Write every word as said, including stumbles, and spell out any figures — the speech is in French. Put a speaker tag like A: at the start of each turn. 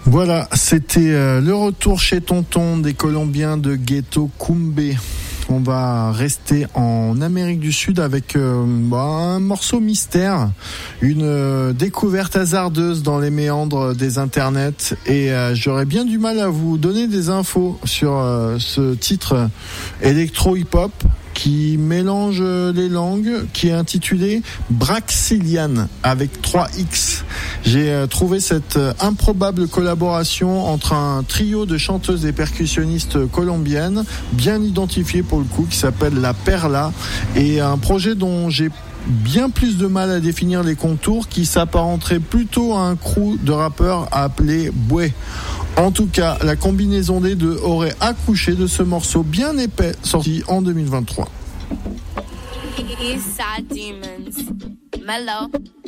A: Voilà, c'était euh, le retour chez Tonton des Colombiens de Ghetto Kumbé. On va rester en Amérique du Sud avec euh, bah, un morceau mystère, une euh, découverte hasardeuse dans les méandres des internets, et euh, j'aurais bien du mal à vous donner des infos sur euh, ce titre électro-hip-hop qui mélange les langues, qui est intitulé Braxilian avec trois X. J'ai euh, trouvé cette euh, improbable collaboration entre un trio de chanteuses et percussionnistes colombiennes, bien identifiées pour le coup, qui s'appelle La Perla, et un projet dont j'ai bien plus de mal à définir les contours, qui s'apparenterait plutôt à un crew de rappeurs appelé Boué. En tout cas, la combinaison des deux aurait accouché de ce morceau bien épais sorti en deux mille vingt-trois.
B: Eastside Demons, Mellow.